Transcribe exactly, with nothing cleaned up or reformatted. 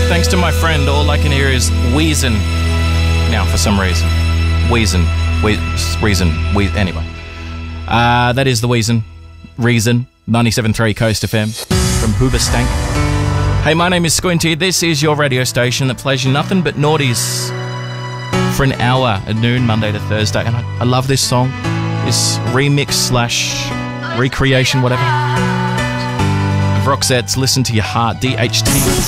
thanks to my friend. All I can hear is wheezing now for some reason. Wheezing. We- reason. We- anyway. Uh, that is the Wheezing. Reason. ninety-seven point three Coast F M from Hoobastank. Hey, my name is Squinty. This is your radio station that plays you nothing but naughties for an hour at noon, Monday to Thursday. And I, I love this song. This remix slash recreation, whatever. Of Roxette's Listen to Your Heart, D H T.